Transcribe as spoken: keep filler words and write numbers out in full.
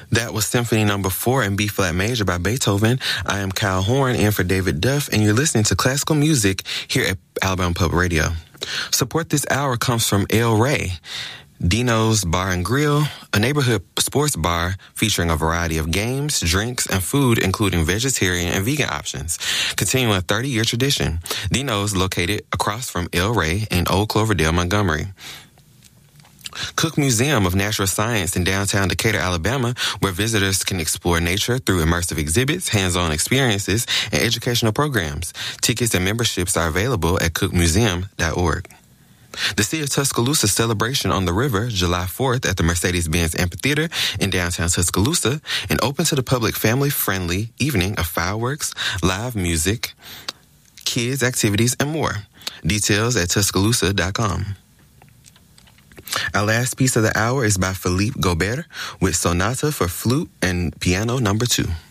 That was Symphony Number Four in B-flat major by Beethoven. I am Kyle Horn, in for David Duff, and you're listening to classical music here at Alabama Public Radio. Support this hour comes from El Rey, Dino's Bar and Grill, a neighborhood sports bar featuring a variety of games, drinks, and food, including vegetarian and vegan options. Continuing a thirty-year tradition, Dino's located across from El Rey in Old Cloverdale, Montgomery. Cook Museum of Natural Science in downtown Decatur, Alabama, where visitors can explore nature through immersive exhibits, hands-on experiences, and educational programs. Tickets and memberships are available at cook museum dot org. The City of Tuscaloosa celebration on the river, July fourth at the Mercedes-Benz Amphitheater in downtown Tuscaloosa, an open to the public family-friendly evening of fireworks, live music, kids, activities, and more. Details at tuscaloosa dot com. Our last piece of the hour is by Philippe Gobert with Sonata for Flute and Piano Number Two.